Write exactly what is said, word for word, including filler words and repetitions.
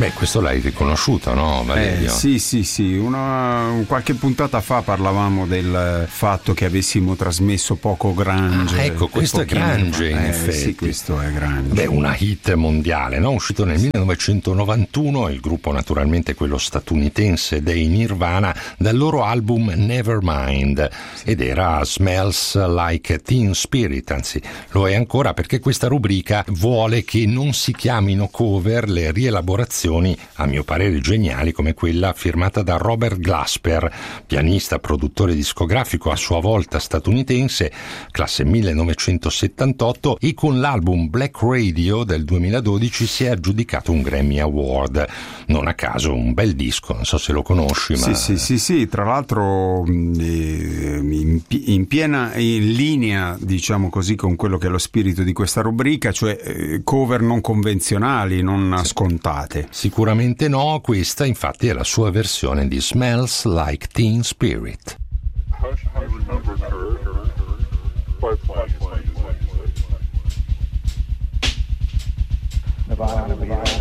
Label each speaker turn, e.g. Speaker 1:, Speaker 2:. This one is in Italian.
Speaker 1: Beh, questo l'hai riconosciuto, no, Valerio?
Speaker 2: Eh, sì, sì, sì. Una, qualche puntata fa parlavamo del fatto che avessimo trasmesso poco grunge.
Speaker 1: Ah, ecco, questo è grunge, in
Speaker 2: eh,
Speaker 1: effetti.
Speaker 2: Sì, questo è grunge.
Speaker 1: Beh, una hit mondiale, no? Uscito nel millenovecentonovantuno, il gruppo naturalmente quello statunitense dei Nirvana, dal loro album Nevermind, ed era Smells Like Teen Spirit, anzi lo è ancora, perché questa rubrica vuole che non si chiamino cover le rielaborazioni, a mio parere geniali, come quella firmata da Robert Glasper, pianista, produttore discografico a sua volta statunitense, classe millenovecentosettantotto, e con l'album Black Radio del duemiladodici si è aggiudicato un Grammy Award. Non a caso un bel disco, non so se lo conosci, ma...
Speaker 2: Sì, sì, sì, sì, tra l'altro in, in piena in linea, diciamo così, con quello che è lo spirito di questa rubrica, cioè cover non convenzionali, non sì. scontate.
Speaker 1: Sicuramente no, questa infatti è la sua versione di Smells Like Teen Spirit. Nevada, Nevada.